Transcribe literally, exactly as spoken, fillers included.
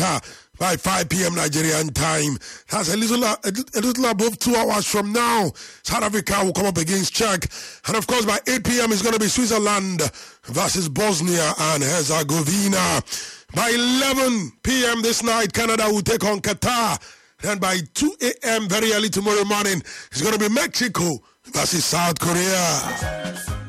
Africa by five p.m. Nigerian time. That's a little, a, a little above two hours from now. South Africa will come up against Czech. And of course, by eight p.m. it's going to be Switzerland versus Bosnia and Herzegovina. By eleven p.m. this night, Canada will take on Qatar. And by two a.m. very early tomorrow morning, it's going to be Mexico versus South Korea.